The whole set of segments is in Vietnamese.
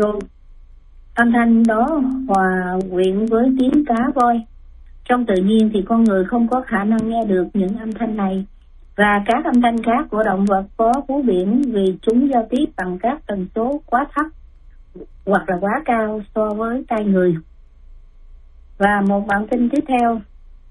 Crow. Âm thanh đó hòa quyện với tiếng cá voi. Trong tự nhiên thì con người không có khả năng nghe được những âm thanh này, và các âm thanh khác của động vật có vú biển vì chúng giao tiếp bằng các tần số quá thấp hoặc là quá cao so với tai người. Và một bản tin tiếp theo.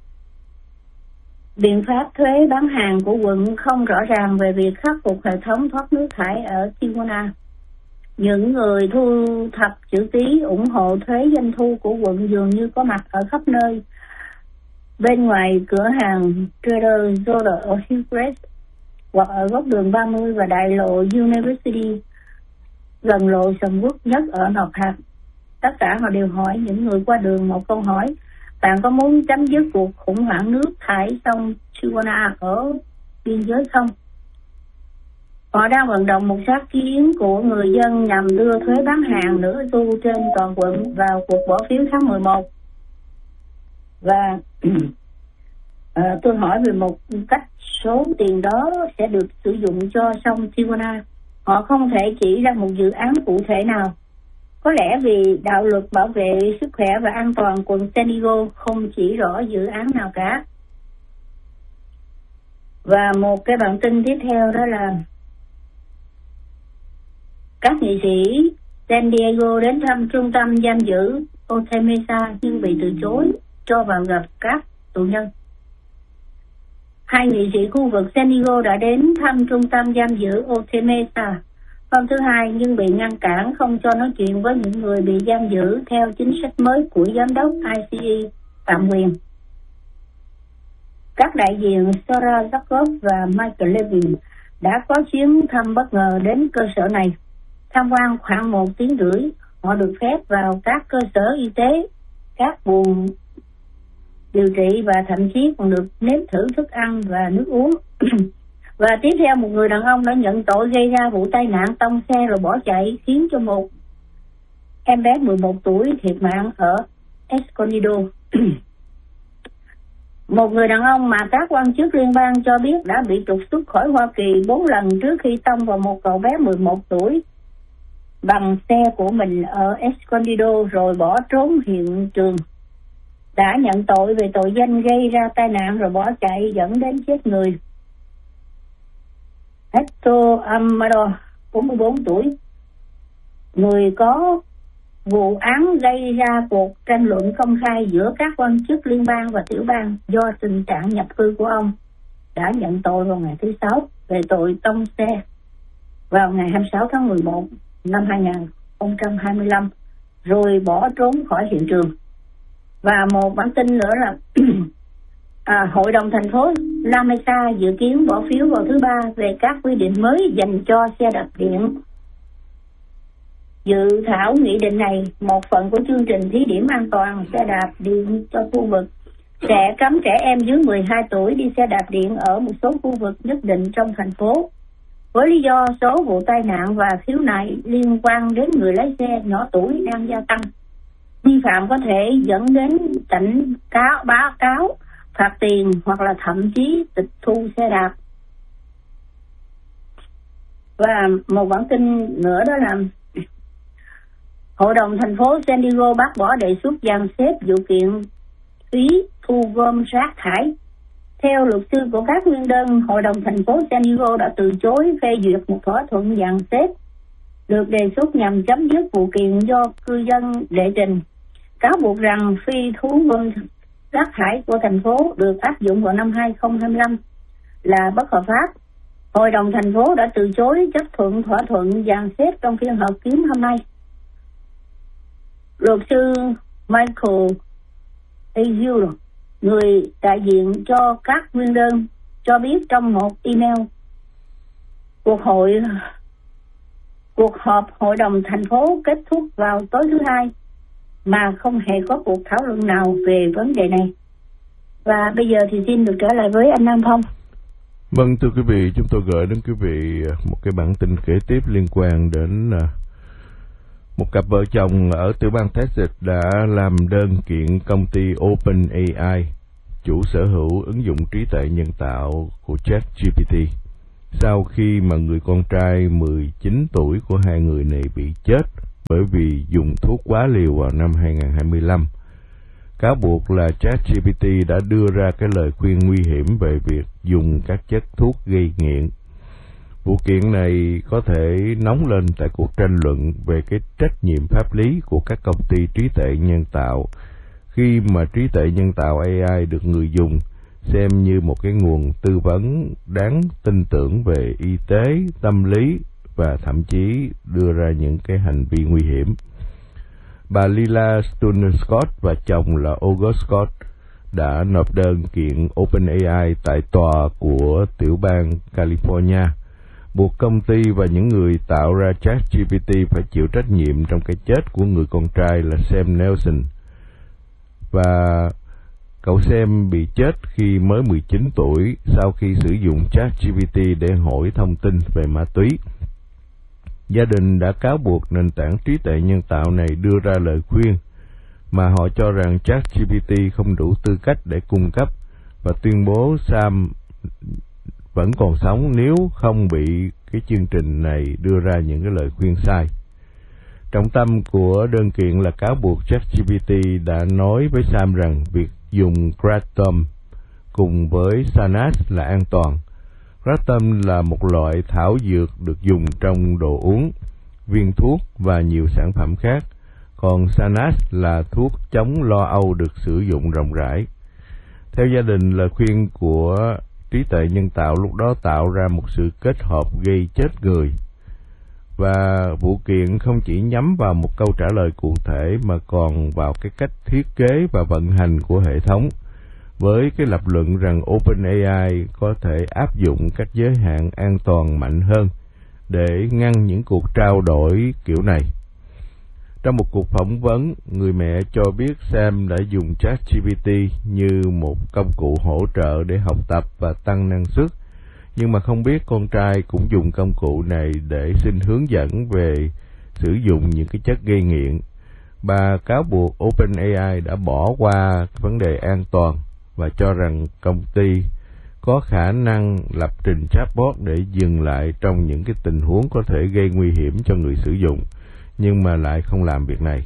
Biện pháp thuế bán hàng của quận không rõ ràng về việc khắc phục hệ thống thoát nước thải ở Tijuana. Những người thu thập chữ ký ủng hộ thuế doanh thu của quận dường như có mặt ở khắp nơi. Bên ngoài cửa hàng Trader Joe's ở Hillcrest, hoặc ở góc đường 30 và đại lộ University, gần lộ sầm uất nhất ở North Hart. Tất cả họ đều hỏi những người qua đường một câu hỏi: bạn có muốn chấm dứt cuộc khủng hoảng nước thải sông Tijuana ở biên giới không? Họ đang vận động một sáng kiến của người dân nhằm đưa thuế bán hàng nửa xu trên toàn quận vào cuộc bỏ phiếu tháng 11. Và tôi hỏi về một cách số tiền đó sẽ được sử dụng cho sông Tijuana. Họ không thể chỉ ra một dự án cụ thể nào. Có lẽ vì đạo luật bảo vệ sức khỏe và an toàn quận San Diego không chỉ rõ dự án nào cả. Và một cái bản tin tiếp theo đó là các nghị sĩ San Diego đến thăm trung tâm giam giữ Otay Mesa nhưng bị từ chối cho vào gặp các tù nhân. Hai nghị sĩ khu vực San Diego đã đến thăm trung tâm giam giữ Otay Mesa hôm thứ Hai nhưng bị ngăn cản không cho nói chuyện với những người bị giam giữ theo chính sách mới của giám đốc ICE tạm quyền. Các đại diện Sarah Jacob và Michael Levin đã có chuyến thăm bất ngờ đến cơ sở này. Tham quan khoảng 1 tiếng rưỡi, họ được phép vào các cơ sở y tế, các buồng điều trị và thậm chí còn được nếm thử thức ăn và nước uống. Và tiếp theo một người đàn ông đã nhận tội gây ra vụ tai nạn tông xe rồi bỏ chạy, khiến cho một em bé 11 tuổi thiệt mạng ở Escondido. Một người đàn ông mà các quan chức liên bang cho biết đã bị trục xuất khỏi Hoa Kỳ 4 lần trước khi tông vào một cậu bé 11 tuổi bằng xe của mình ở Escondido rồi bỏ trốn hiện trường, đã nhận tội về tội danh gây ra tai nạn rồi bỏ chạy dẫn đến chết người. Hector Amador, 44 tuổi, người có vụ án gây ra cuộc tranh luận công khai giữa các quan chức liên bang và tiểu bang do tình trạng nhập cư của ông, đã nhận tội vào ngày thứ Sáu về tội tông xe vào ngày 26 tháng 11 năm 2025 rồi bỏ trốn khỏi hiện trường. Và một bản tin nữa là Hội đồng thành phố La Mesa dự kiến bỏ phiếu vào thứ Ba về các quy định mới dành cho xe đạp điện. Dự thảo nghị định này, một phần của chương trình thí điểm an toàn xe đạp điện cho khu vực, sẽ cấm trẻ em dưới 12 tuổi đi xe đạp điện ở một số khu vực nhất định trong thành phố, với lý do số vụ tai nạn và khiếu nại liên quan đến người lái xe nhỏ tuổi đang gia tăng. Vi phạm có thể dẫn đến cảnh cáo, báo cáo, phạt tiền hoặc là thậm chí tịch thu xe đạp. Và một bản tin nữa đó là Hội đồng thành phố San Diego bác bỏ đề xuất dàn xếp vụ kiện phí thu gom rác thải. Theo luật sư của các nguyên đơn, Hội đồng thành phố San Diego đã từ chối phê duyệt một thỏa thuận dàn xếp được đề xuất nhằm chấm dứt vụ kiện do cư dân đệ trình, cáo buộc rằng phi thu gom rác thải của thành phố được áp dụng vào năm 2025 là bất hợp pháp. Hội đồng thành phố đã từ chối chấp thuận thỏa thuận dàn xếp trong phiên họp kín hôm nay. Luật sư Michael Azul, người đại diện cho các nguyên đơn, cho biết trong một email cuộc họp Hội đồng thành phố kết thúc vào tối thứ Hai mà không hề có cuộc thảo luận nào về vấn đề này. Và bây giờ thì xin được trở lại với anh Nam Phong. Vâng, thưa quý vị, chúng tôi gửi đến quý vị một cái bản tin kế tiếp liên quan đến một cặp vợ chồng ở tiểu bang Texas đã làm đơn kiện công ty OpenAI, chủ sở hữu ứng dụng trí tuệ nhân tạo của ChatGPT. sau khi mà người con trai 19 tuổi của hai người này bị chết bởi vì dùng thuốc quá liều vào năm 2025. Cáo buộc là ChatGPT đã đưa ra cái lời khuyên nguy hiểm về việc dùng các chất thuốc gây nghiện. Vụ kiện này có thể nóng lên tại cuộc tranh luận về cái trách nhiệm pháp lý của các công ty trí tuệ nhân tạo khi mà trí tuệ nhân tạo AI được người dùng xem như một cái nguồn tư vấn đáng tin tưởng về y tế, tâm lý và thậm chí đưa ra những cái hành vi nguy hiểm. Bà Lila Stoner Scott và chồng là August Scott đã nộp đơn kiện OpenAI tại tòa của tiểu bang California, buộc công ty và những người tạo ra ChatGPT phải chịu trách nhiệm trong cái chết của người con trai là Sam Nelson. Và cậu Sam bị chết khi mới 19 tuổi sau khi sử dụng ChatGPT để hỏi thông tin về ma túy. Gia đình đã cáo buộc nền tảng trí tuệ nhân tạo này đưa ra lời khuyên mà họ cho rằng ChatGPT không đủ tư cách để cung cấp và tuyên bố Sam vẫn còn sống nếu không bị cái chương trình này đưa ra những cái lời khuyên sai. Trọng tâm của đơn kiện là cáo buộc ChatGPT đã nói với Sam rằng việc dùng kratom cùng với Xanax là an toàn. Kratom là một loại thảo dược được dùng trong đồ uống, viên thuốc và nhiều sản phẩm khác, còn Xanax là thuốc chống lo âu được sử dụng rộng rãi. Theo gia đình, lời khuyên của trí tuệ nhân tạo lúc đó tạo ra một sự kết hợp gây chết người. Và vụ kiện không chỉ nhắm vào một câu trả lời cụ thể mà còn vào cái cách thiết kế và vận hành của hệ thống, với cái lập luận rằng OpenAI có thể áp dụng các giới hạn an toàn mạnh hơn để ngăn những cuộc trao đổi kiểu này. Trong một cuộc phỏng vấn, người mẹ cho biết Sam đã dùng ChatGPT như một công cụ hỗ trợ để học tập và tăng năng suất, nhưng mà không biết con trai cũng dùng công cụ này để xin hướng dẫn về sử dụng những cái chất gây nghiện. Bà cáo buộc OpenAI đã bỏ qua vấn đề an toàn và cho rằng công ty có khả năng lập trình chatbot để dừng lại trong những cái tình huống có thể gây nguy hiểm cho người sử dụng, nhưng mà lại không làm việc này.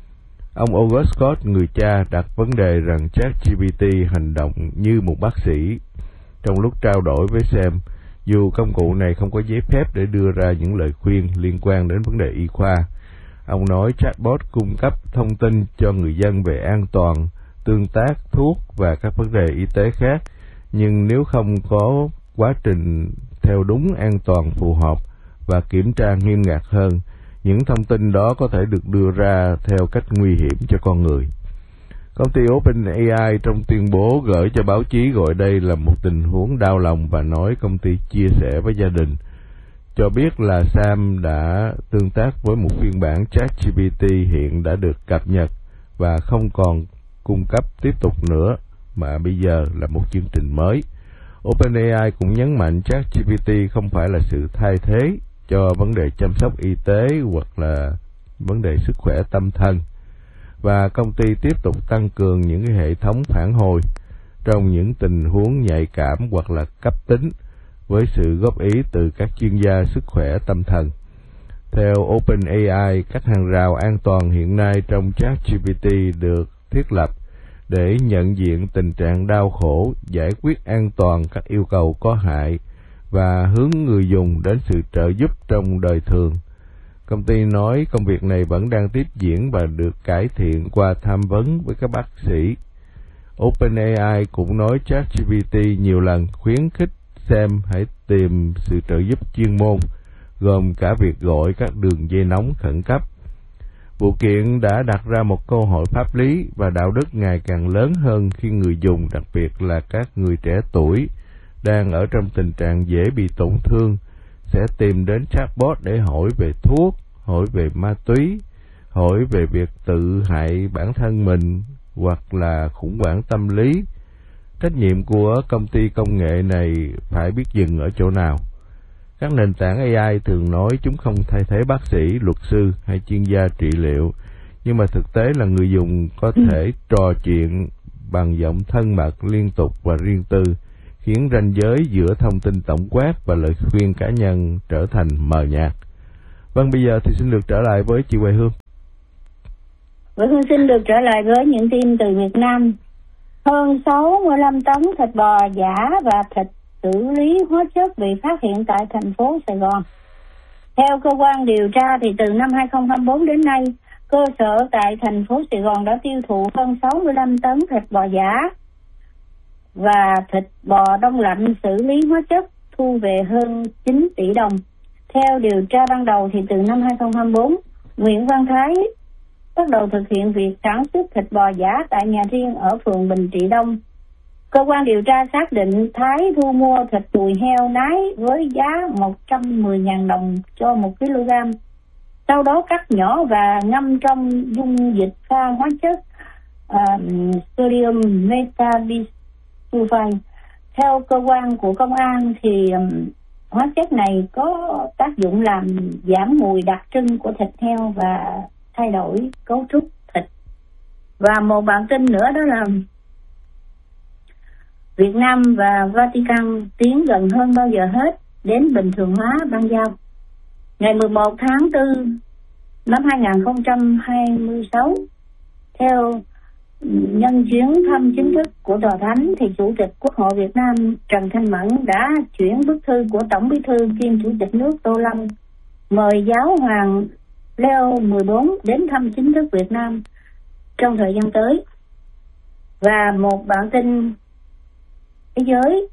Ông August Scott, người cha, đặt vấn đề rằng ChatGPT hành động như một bác sĩ trong lúc trao đổi với Sam, dù công cụ này không có giấy phép để đưa ra những lời khuyên liên quan đến vấn đề y khoa. Ông nói chatbot cung cấp thông tin cho người dân về an toàn, tương tác, thuốc và các vấn đề y tế khác, nhưng nếu không có quá trình theo đúng an toàn phù hợp và kiểm tra nghiêm ngặt hơn, những thông tin đó có thể được đưa ra theo cách nguy hiểm cho con người. Công ty OpenAI trong tuyên bố gửi cho báo chí gọi đây là một tình huống đau lòng và nói công ty chia sẻ với gia đình, cho biết là Sam đã tương tác với một phiên bản ChatGPT hiện đã được cập nhật và không còn cung cấp tiếp tục nữa, mà bây giờ là một chương trình mới. OpenAI cũng nhấn mạnh ChatGPT không phải là sự thay thế cho vấn đề chăm sóc y tế hoặc là vấn đề sức khỏe tâm thần, và công ty tiếp tục tăng cường những cái hệ thống phản hồi trong những tình huống nhạy cảm hoặc là cấp tính với sự góp ý từ các chuyên gia sức khỏe tâm thần. Theo OpenAI, các hàng rào an toàn hiện nay trong ChatGPT được thiết lập để nhận diện tình trạng đau khổ, giải quyết an toàn các yêu cầu có hại và hướng người dùng đến sự trợ giúp trong đời thường. Công ty nói công việc này vẫn đang tiếp diễn và được cải thiện qua tham vấn với các bác sĩ. OpenAI cũng nói ChatGPT nhiều lần khuyến khích Sam hãy tìm sự trợ giúp chuyên môn, gồm cả việc gọi các đường dây nóng khẩn cấp. Vụ kiện đã đặt ra một câu hỏi pháp lý và đạo đức ngày càng lớn hơn khi người dùng, đặc biệt là các người trẻ tuổi, đang ở trong tình trạng dễ bị tổn thương, sẽ tìm đến chatbot để hỏi về thuốc, hỏi về ma túy, hỏi về việc tự hại bản thân mình hoặc là khủng hoảng tâm lý. Trách nhiệm của công ty công nghệ này phải biết dừng ở chỗ nào. Các nền tảng AI thường nói chúng không thay thế bác sĩ, luật sư hay chuyên gia trị liệu, nhưng mà thực tế là người dùng có thể trò chuyện bằng giọng thân mật liên tục và riêng tư khiến ranh giới giữa thông tin tổng quát và lời khuyên cá nhân trở thành mờ nhạt. Vâng, bây giờ thì xin được trở lại với chị Huệ Hương. Huệ Hương xin được trở lại với những tin từ Việt Nam. Hơn 65 tấn thịt bò giả và thịt xử lý hóa chất bị phát hiện tại thành phố Sài Gòn. Theo cơ quan điều tra thì từ năm 2024 đến nay, cơ sở tại thành phố Sài Gòn đã tiêu thụ hơn 65 tấn thịt bò giả và thịt bò đông lạnh xử lý hóa chất, thu về hơn 9 tỷ đồng. Theo điều tra ban đầu thì từ năm 2024, Nguyễn Văn Thái bắt đầu thực hiện việc sản xuất thịt bò giả tại nhà riêng ở phường Bình Trị Đông. Cơ quan điều tra xác định Thái thu mua thịt đùi heo nái với giá 110.000 đồng cho 1 kg. Sau đó cắt nhỏ và ngâm trong dung dịch pha hóa chất sodium metabisulfite. Theo cơ quan của công an thì hóa chất này có tác dụng làm giảm mùi đặc trưng của thịt heo và thay đổi cấu trúc thịt. Và một bản tin nữa đó là Việt Nam và Vatican tiến gần hơn bao giờ hết đến bình thường hóa bang giao. Ngày 11 tháng 4 năm 2026, theo nhân chuyến thăm chính thức của Tòa Thánh thì Chủ tịch Quốc hội Việt Nam Trần Thanh Mẫn đã chuyển bức thư của Tổng Bí thư kiêm Chủ tịch nước Tô Lâm mời Giáo hoàng Leo 14 đến thăm chính thức Việt Nam trong thời gian tới. Và một bản tin thế giới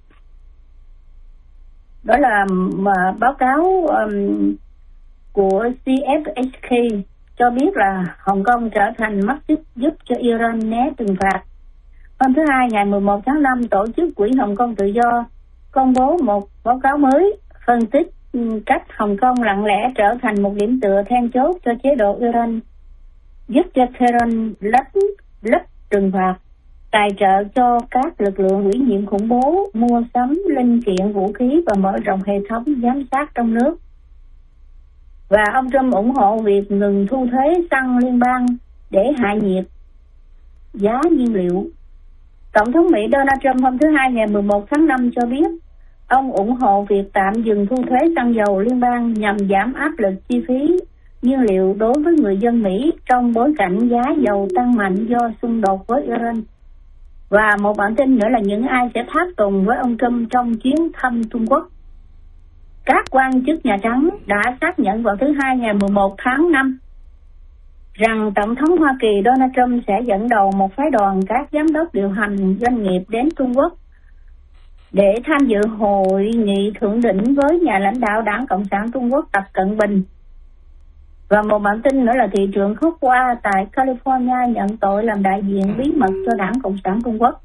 đó là báo cáo của CFHK cho biết là Hồng Kông trở thành mắt xích giúp cho Iran né trừng phạt. Hôm thứ Hai ngày 11 tháng 5, tổ chức Quỹ Hồng Kông Tự Do công bố một báo cáo mới phân tích cách Hồng Kông lặng lẽ trở thành một điểm tựa then chốt cho chế độ Iran, giúp cho Tehran lấp trừng phạt, tài trợ cho các lực lượng ủy nhiệm khủng bố, mua sắm linh kiện vũ khí và mở rộng hệ thống giám sát trong nước. Và ông Trump ủng hộ việc ngừng thu thuế xăng liên bang để hạ nhiệt giá nhiên liệu. Tổng thống Mỹ Donald Trump hôm thứ Hai ngày 11 tháng 5 cho biết ông ủng hộ việc tạm dừng thu thuế xăng dầu liên bang nhằm giảm áp lực chi phí nhiên liệu đối với người dân Mỹ trong bối cảnh giá dầu tăng mạnh do xung đột với Iran. Và một bản tin nữa là những ai sẽ tháp tùng với ông Trump trong chuyến thăm Trung Quốc. Các quan chức Nhà Trắng đã xác nhận vào thứ Hai ngày 11 tháng 5 rằng Tổng thống Hoa Kỳ Donald Trump sẽ dẫn đầu một phái đoàn các giám đốc điều hành doanh nghiệp đến Trung Quốc để tham dự hội nghị thượng đỉnh với nhà lãnh đạo Đảng Cộng sản Trung Quốc Tập Cận Bình. Và một bản tin nữa là thị trưởng khúc qua tại California nhận tội làm đại diện bí mật cho Đảng Cộng sản Trung Quốc.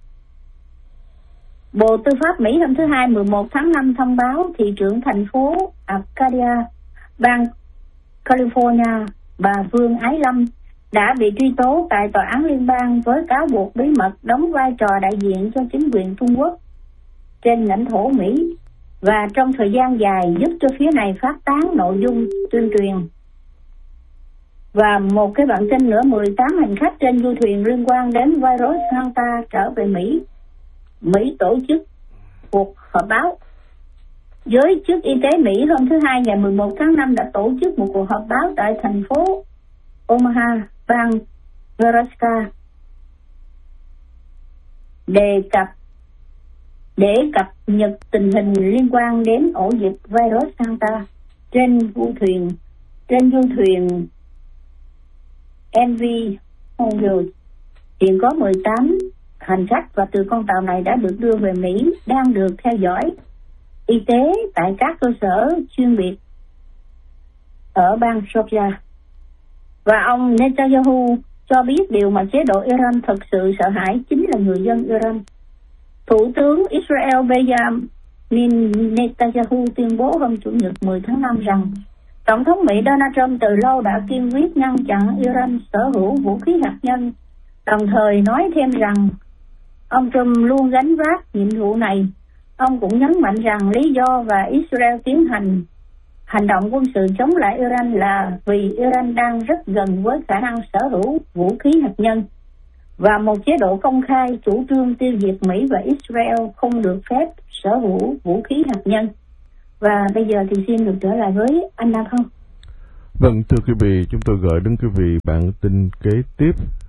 Bộ Tư pháp Mỹ hôm thứ Hai 11 tháng 5 thông báo thị trưởng thành phố Arcadia, bang California, bà Vương Ái Lâm đã bị truy tố tại tòa án liên bang với cáo buộc bí mật đóng vai trò đại diện cho chính quyền Trung Quốc trên lãnh thổ Mỹ và trong thời gian dài giúp cho phía này phát tán nội dung tuyên truyền. Và một cái bản tin nữa, 18 hành khách trên du thuyền liên quan đến virus Santa trở về Mỹ. Mỹ tổ chức cuộc họp báo. Giới chức y tế Mỹ hôm thứ Hai ngày 11 tháng 5 đã tổ chức một cuộc họp báo tại thành phố Omaha, bang Nebraska để cập nhật tình hình liên quan đến ổ dịch virus Santa trên du thuyền MV Honduras. Hiện có 18 hành khách và từ con tàu này đã được đưa về Mỹ, đang được theo dõi y tế tại các cơ sở chuyên biệt ở bang Georgia. Và ông Netanyahu cho biết điều mà chế độ Iran thực sự sợ hãi chính là người dân Iran. Thủ tướng Israel Benjamin Netanyahu tuyên bố hôm Chủ nhật 10 tháng 5 rằng Tổng thống Mỹ Donald Trump từ lâu đã kiên quyết ngăn chặn Iran sở hữu vũ khí hạt nhân, đồng thời nói thêm rằng ông Trump luôn gánh vác nhiệm vụ này. Ông cũng nhấn mạnh rằng lý do và Israel tiến hành hành động quân sự chống lại Iran là vì Iran đang rất gần với khả năng sở hữu vũ khí hạt nhân. và một chế độ công khai chủ trương tiêu diệt Mỹ và Israel không được phép sở hữu vũ khí hạt nhân. Và bây giờ thì xin được trở lại với anh Nam Phong. Vâng, thưa quý vị, chúng tôi gửi đến quý vị bản tin kế tiếp.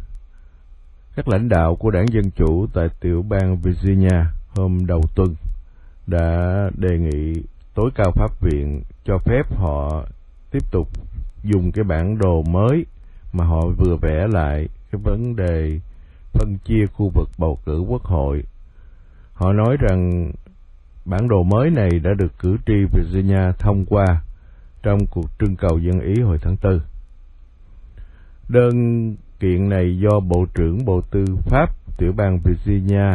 Các lãnh đạo của Đảng Dân Chủ tại tiểu bang Virginia hôm đầu tuần đã đề nghị tối cao pháp viện cho phép họ tiếp tục dùng cái bản đồ mới mà họ vừa vẽ lại cái vấn đề phân chia khu vực bầu cử quốc hội. Họ nói rằng bản đồ mới này đã được cử tri Virginia thông qua trong cuộc trưng cầu dân ý hồi tháng 4. Đơn kiện này do Bộ trưởng Bộ Tư pháp tiểu bang Virginia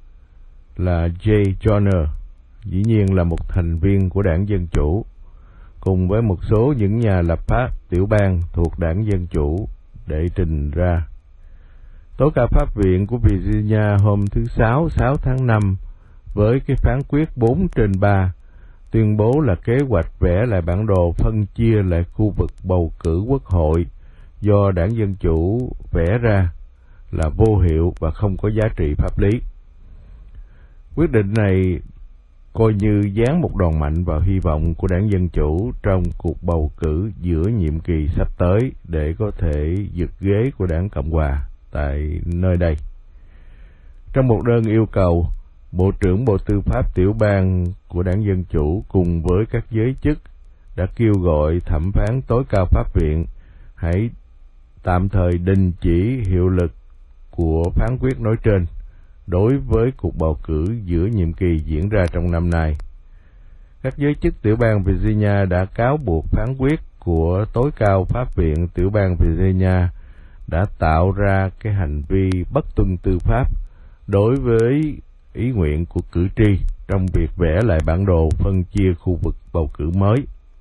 là Jay Joyner, dĩ nhiên là một thành viên của Đảng Dân Chủ, cùng với một số những nhà lập pháp tiểu bang thuộc Đảng Dân Chủ để trình ra. Tối cao pháp viện của Virginia hôm thứ Sáu 6 tháng 5 với cái phán quyết 4/3 tuyên bố là kế hoạch vẽ lại bản đồ phân chia lại khu vực bầu cử quốc hội do Đảng Dân Chủ vẽ ra là vô hiệu và không có giá trị pháp lý. Quyết định này coi như giáng một đòn mạnh vào hy vọng của Đảng Dân Chủ trong cuộc bầu cử giữa nhiệm kỳ sắp tới để có thể giật ghế của Đảng Cộng Hòa tại nơi đây. Trong một đơn yêu cầu, Bộ trưởng Bộ Tư pháp tiểu bang của Đảng Dân Chủ cùng với các giới chức đã kêu gọi thẩm phán tối cao pháp viện hãy tạm thời đình chỉ hiệu lực của phán quyết nói trên đối với cuộc bầu cử giữa nhiệm kỳ diễn ra trong năm nay. Các giới chức tiểu bang Virginia đã cáo buộc phán quyết của tối cao pháp viện tiểu bang Virginia đã tạo ra cái hành vi bất tuân tư pháp đối với ý nguyện của cử tri trong việc vẽ lại bản đồ phân chia khu vực bầu cử mới.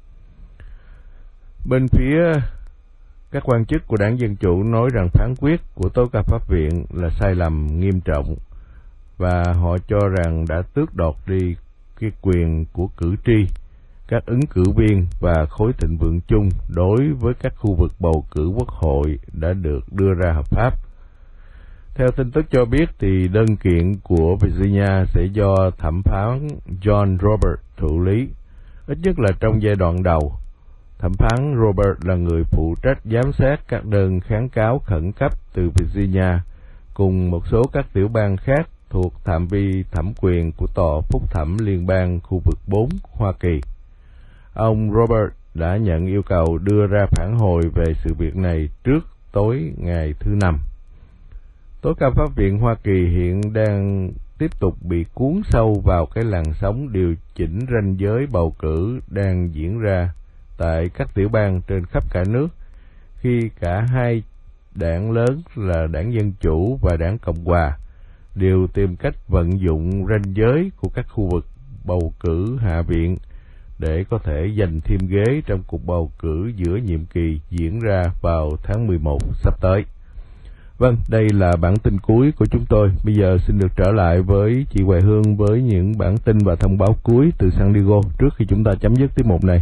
Bên phía các quan chức của Đảng Dân Chủ nói rằng phán quyết của tối cao pháp viện là sai lầm nghiêm trọng và họ cho rằng đã tước đoạt đi cái quyền của cử tri, các ứng cử viên và khối thịnh vượng chung đối với các khu vực bầu cử quốc hội đã được đưa ra hợp pháp. Theo tin tức cho biết thì đơn kiện của Virginia sẽ do thẩm phán John Roberts thụ lý, ít nhất là trong giai đoạn đầu. Thẩm phán Roberts là người phụ trách giám sát các đơn kháng cáo khẩn cấp từ Virginia cùng một số các tiểu bang khác thuộc phạm vi thẩm quyền của Tòa Phúc thẩm Liên bang khu vực 4 Hoa Kỳ. Ông Roberts đã nhận yêu cầu đưa ra phản hồi về sự việc này trước tối ngày thứ Năm. Tối cao pháp viện Hoa Kỳ hiện đang tiếp tục bị cuốn sâu vào cái làn sóng điều chỉnh ranh giới bầu cử đang diễn ra tại các tiểu bang trên khắp cả nước, khi cả hai đảng lớn là Đảng Dân Chủ và Đảng Cộng Hòa đều tìm cách vận dụng ranh giới của các khu vực bầu cử hạ viện để có thể giành thêm ghế trong cuộc bầu cử giữa nhiệm kỳ diễn ra vào tháng 11 sắp tới. Vâng, đây là bản tin cuối của chúng tôi. Bây giờ xin được trở lại với chị Hoài Hương với những bản tin và thông báo cuối từ San Diego trước khi chúng ta chấm dứt tiết mục này.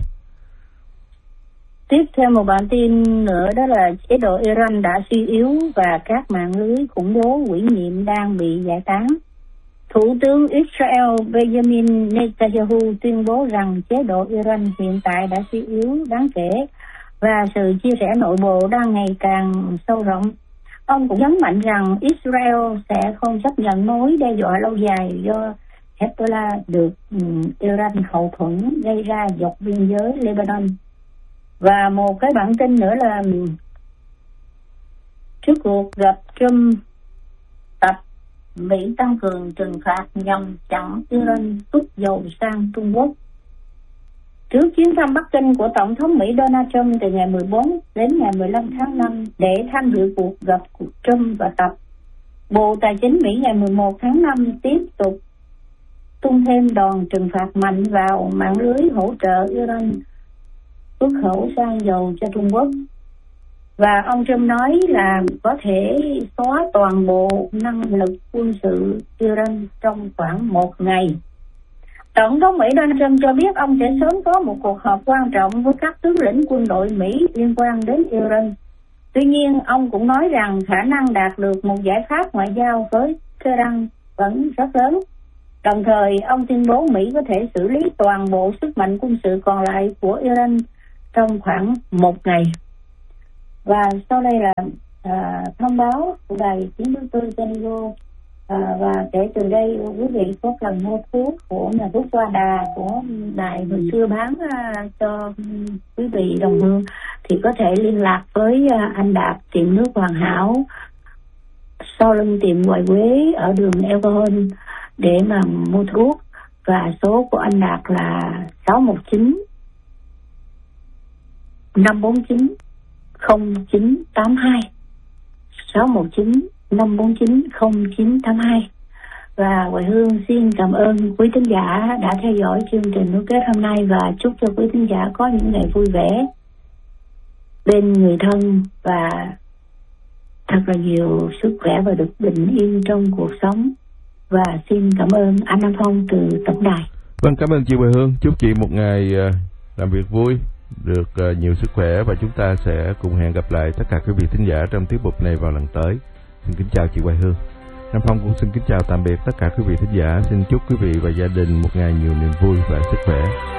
Tiếp theo một bản tin nữa, đó là chế độ Iran đã suy yếu và các mạng lưới khủng bố ủy nhiệm đang bị giải tán. Thủ tướng Israel Benjamin Netanyahu tuyên bố rằng chế độ Iran hiện tại đã suy yếu đáng kể và sự chia rẽ nội bộ đang ngày càng sâu rộng. Ông cũng nhấn mạnh rằng Israel sẽ không chấp nhận mối đe dọa lâu dài do Hezbollah được Iran hậu thuẫn gây ra dọc biên giới Lebanon. Và một cái bản tin nữa là trước cuộc gặp Trump, Tập Mỹ tăng cường trừng phạt nhằm chặn Iran xuất dầu sang Trung Quốc. Trước chuyến thăm Bắc Kinh của Tổng thống Mỹ Donald Trump từ ngày 14 đến ngày 15 tháng 5 để tham dự cuộc gặp của Trump và Tập, Bộ Tài chính Mỹ ngày 11 tháng 5 tiếp tục tung thêm đòn trừng phạt mạnh vào mạng lưới hỗ trợ Iran xuất khẩu sang dầu cho Trung Quốc. Và ông Trump nói là có thể xóa toàn bộ năng lực quân sự Iran trong khoảng 1 ngày. Tổng thống Mỹ Donald Trump cho biết ông sẽ sớm có một cuộc họp quan trọng với các tướng lĩnh quân đội Mỹ liên quan đến Iran Tuy nhiên, ông cũng nói rằng khả năng đạt được một giải pháp ngoại giao với Tehran vẫn rất lớn. Đồng thời, ông tuyên bố Mỹ có thể xử lý toàn bộ sức mạnh quân sự còn lại của Iran trong khoảng 1 ngày. Và sau đây là thông báo của đài tiếng thứ tư Zenigo. Và kể từ đây, quý vị có cần mua thuốc của nhà thuốc Hoa Đà của đài hồi xưa bán cho quý vị đồng hương thì có thể liên lạc với anh Đạt tiệm nước Hoàn Hảo sau lưng tiệm Hoài Quế ở đường Elgin để mà mua thuốc. Và số của anh Đạt là 619 549 0982 619 549 0982. Và Hoài Hương xin cảm ơn quý thính giả đã theo dõi chương trình nối kết hôm nay và chúc cho quý thính giả có những ngày vui vẻ bên người thân và thật là nhiều sức khỏe và được bình yên trong cuộc sống. Và xin cảm ơn anh Nam Phong từ tổng đài. Vâng, cảm ơn chị Hoài Hương. Chúc chị một ngày làm việc vui, được nhiều sức khỏe, và chúng ta sẽ cùng hẹn gặp lại tất cả quý vị thính giả trong tiết mục này vào lần tới. Xin kính chào chị Hoài Hương. Nam Phong cũng xin kính chào tạm biệt tất cả quý vị thính giả. Xin chúc quý vị và gia đình một ngày nhiều niềm vui và sức khỏe.